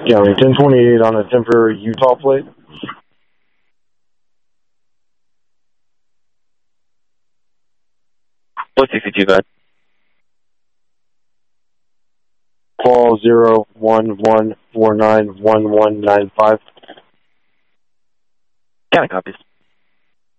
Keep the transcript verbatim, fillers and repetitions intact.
Yeah, I mean, ten twenty-eight on a temporary Utah plate. What's sixty-two, bud? Call zero one one four nine one one nine five. Counting copies.